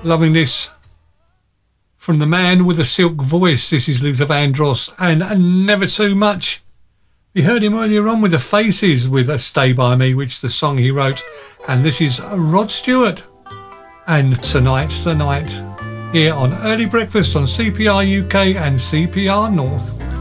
Loving this from the man with the silk voice. This is Luther Vandross and Never Too Much. We heard him earlier on with the Faces with a Stay By Me, which is the song he wrote. And this is Rod Stewart and Tonight's the Night here on Early Breakfast on CPR UK and CPR North.